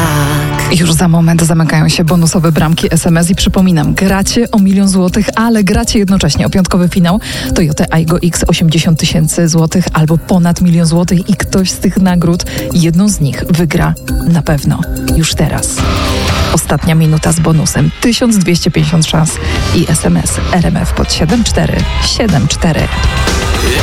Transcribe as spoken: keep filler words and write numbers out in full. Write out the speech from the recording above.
tak. Już za moment zamykają się bonusowe bramki S M S i przypominam, gracie o milion złotych, ale gracie jednocześnie o piątkowy finał Toyota Aygo X osiemdziesiąt tysięcy złotych albo ponad milion złotych i ktoś z tych nagród, jedną z nich wygra na pewno już teraz. Ostatnia minuta z bonusem tysiąc dwieście pięćdziesiąt szans i S M S R M F pod siedem cztery siedem cztery.